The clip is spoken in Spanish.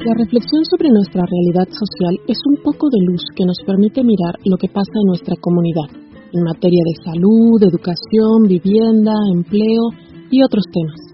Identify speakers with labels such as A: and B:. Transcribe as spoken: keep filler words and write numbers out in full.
A: La reflexión sobre nuestra realidad social es un poco de luz que nos permite mirar lo que pasa en nuestra comunidad, en materia de salud, educación, vivienda, empleo y otros temas.